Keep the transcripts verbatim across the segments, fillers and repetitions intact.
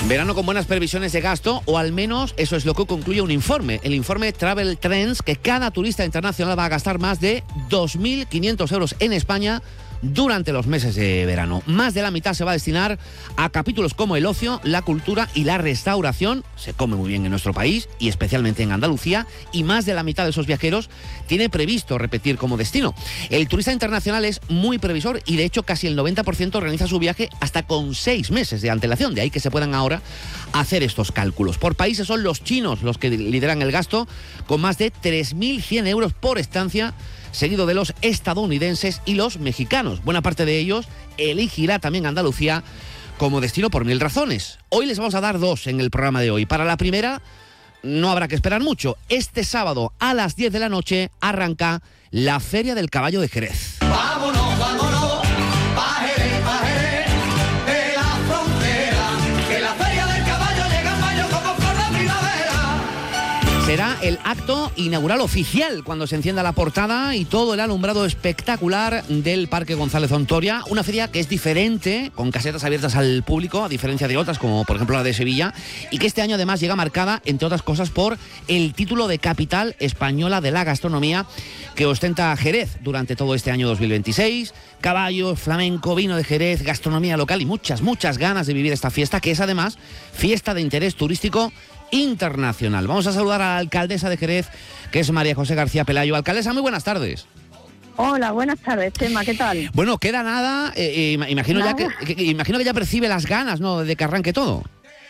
Verano con buenas previsiones de gasto, o al menos eso es lo que concluye un informe. El informe Travel Trends, que cada turista internacional va a gastar más de dos mil quinientos euros en España durante los meses de verano. Más de la mitad se va a destinar a capítulos como el ocio, la cultura y la restauración. Se come muy bien en nuestro país y especialmente en Andalucía, y más de la mitad de esos viajeros tiene previsto repetir como destino. El turista internacional es muy previsor y de hecho casi el noventa por ciento organiza su viaje hasta con seis meses de antelación. De ahí que se puedan ahora hacer estos cálculos. Por países son los chinos los que lideran el gasto, con más de tres mil cien euros por estancia, seguido de los estadounidenses y los mexicanos. Buena parte de ellos elegirá también Andalucía como destino por mil razones. Hoy les vamos a dar dos en el programa de hoy. Para la primera, no habrá que esperar mucho. Este sábado a las diez de la noche arranca la Feria del Caballo de Jerez. Vámonos, vámonos, pa' Jerez, pa' Jerez, de la frontera, que la Feria del Caballo llega en mayo como por la primavera. Será el acto inaugural oficial cuando se encienda la portada y todo el alumbrado espectacular del Parque González Ontoria. Una feria que es diferente, con casetas abiertas al público, a diferencia de otras, como por ejemplo la de Sevilla, y que este año además llega marcada, entre otras cosas, por el título de capital española de la gastronomía que ostenta Jerez durante todo este año dos mil veintiséis. Caballos, flamenco, vino de Jerez, gastronomía local y muchas, muchas ganas de vivir esta fiesta, que es además fiesta de interés turístico internacional. Vamos a saludar a la alcaldesa de Jerez, que es María José García Pelayo. Alcaldesa, muy buenas tardes. Hola, buenas tardes, Chema, ¿qué tal? Bueno, queda nada, eh, eh, imagino, ¿Nada? Ya que, que, imagino que ya percibe las ganas, ¿no?, de que arranque todo.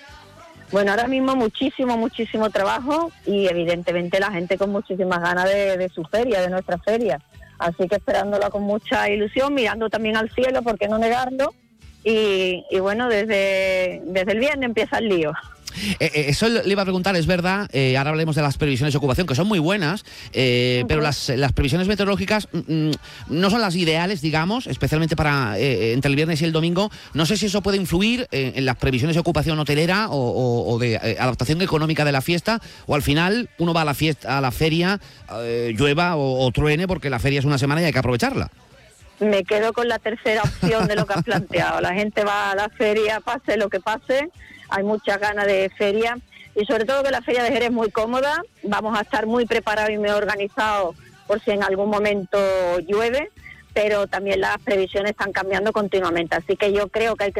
Bueno, ahora mismo muchísimo, muchísimo trabajo y evidentemente la gente con muchísimas ganas de, de su feria, de nuestra feria. Así que esperándola con mucha ilusión, mirando también al cielo, ¿por qué no negarlo? Y, y bueno, desde, desde el viernes empieza el lío. Eh, eh, eso le iba a preguntar, es verdad, eh, ahora hablemos de las previsiones de ocupación, que son muy buenas, eh, uh-huh. pero las, las previsiones meteorológicas mm, no son las ideales, digamos, especialmente para eh, entre el viernes y el domingo. No sé si eso puede influir eh, en las previsiones de ocupación hotelera o, o, o de eh, adaptación económica de la fiesta, o al final uno va a la fiesta, a la feria, eh, llueva o, o truene, porque la feria es una semana y hay que aprovecharla. Me quedo con la tercera opción de lo que has planteado. La gente va a la feria, pase lo que pase. Hay muchas ganas de feria y sobre todo que la feria de Jerez es muy cómoda. Vamos a estar muy preparados y muy organizados por si en algún momento llueve, pero también las previsiones están cambiando continuamente. Así que yo creo que hay que